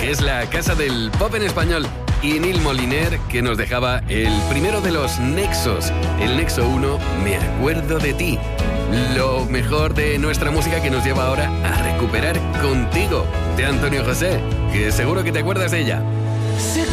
es la casa del pop en español. Y Neil Moliner, que nos dejaba el primero de los nexos, el nexo 1, Me acuerdo de ti. Lo mejor de nuestra música que nos lleva ahora a recuperar Contigo, de Antonio José, que seguro que te acuerdas de ella.